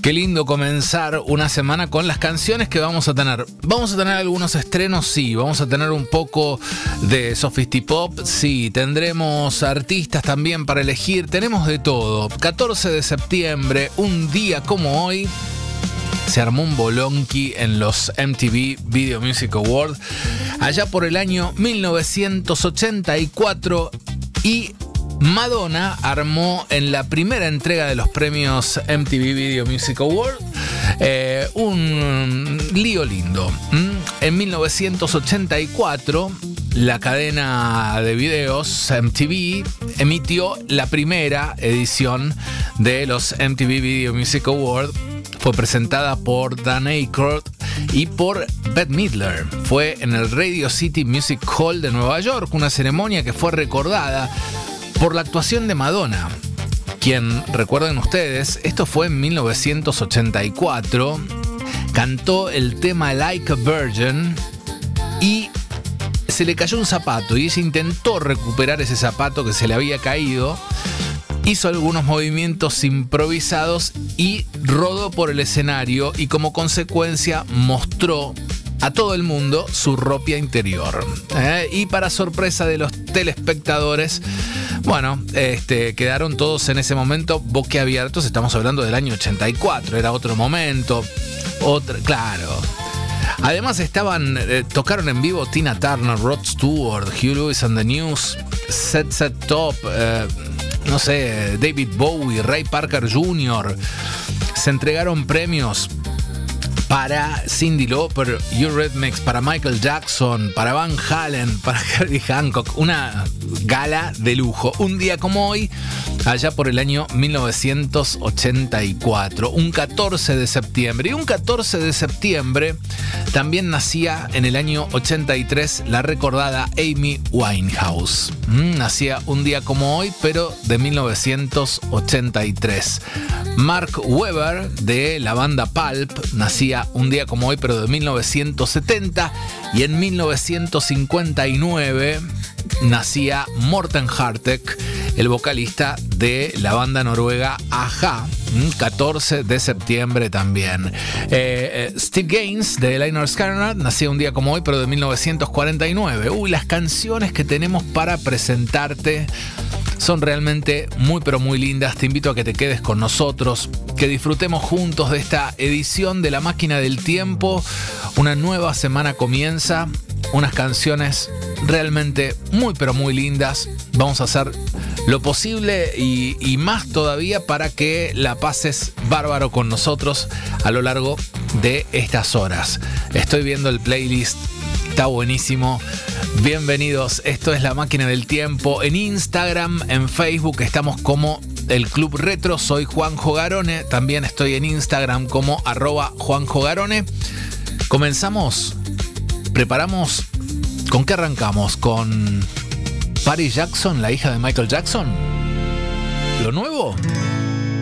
Qué lindo comenzar una semana con las canciones que vamos a tener. Vamos a tener algunos estrenos, sí. Vamos a tener un poco de Sofistipop, sí. Tendremos artistas también para elegir. Tenemos de todo. 14 de septiembre, un día como hoy, se armó un bolonqui en los MTV Video Music Awards allá por el año 1984 y Madonna armó en la primera entrega de los premios MTV Video Music Awards un lío lindo. En 1984 la cadena de videos MTV emitió la primera edición de los MTV Video Music Awards. Fue presentada por Dan Aykroyd y por Bette Midler. Fue en el Radio City Music Hall de Nueva York, una ceremonia que fue recordada por la actuación de Madonna, quien, recuerden ustedes, esto fue en 1984, cantó el tema Like a Virgin y se le cayó un zapato y ella intentó recuperar ese zapato que se le había caído, hizo algunos movimientos improvisados y rodó por el escenario y como consecuencia mostró a todo el mundo su ropa interior. Y para sorpresa de los telespectadores, bueno, quedaron todos en ese momento boquiabiertos. Estamos hablando del año 84, era otro momento, claro. Además tocaron en vivo Tina Turner, Rod Stewart, Huey Lewis and the News, Set Top, no sé, David Bowie, Ray Parker Jr. Se entregaron premios para Cyndi Lauper, Eurythmics, para Michael Jackson, para Van Halen, para Herbie Hancock. Una gala de lujo. Un día como hoy, allá por el año 1984, un 14 de septiembre. Y un 14 de septiembre también nacía en el año 83 la recordada Amy Winehouse. Nacía un día como hoy, pero de 1983. Mark Webber, de la banda Pulp, nacía un día como hoy, pero de 1970. Y en 1959 nacía Morten Harket, el vocalista de la banda noruega a-ha. 14 de septiembre también. Steve Gaines, de Lynyrd Skynyrd, nacía un día como hoy, pero de 1949. Las canciones que tenemos para presentarte son realmente muy pero muy lindas. Te invito a que te quedes con nosotros, que disfrutemos juntos de esta edición de La Máquina del Tiempo. Una nueva semana comienza, unas canciones realmente muy pero muy lindas. Vamos a hacer lo posible y más todavía para que la pases bárbaro con nosotros a lo largo de estas horas. Estoy viendo el playlist, está buenísimo. Bienvenidos, esto es La Máquina del Tiempo. En Instagram, en Facebook estamos como el Club Retro. Soy Juanjo Garone, también estoy en Instagram como @Juanjo Garone. Comenzamos, preparamos. ¿Con qué arrancamos? ¿Con Paris Jackson, la hija de Michael Jackson? ¿Lo nuevo?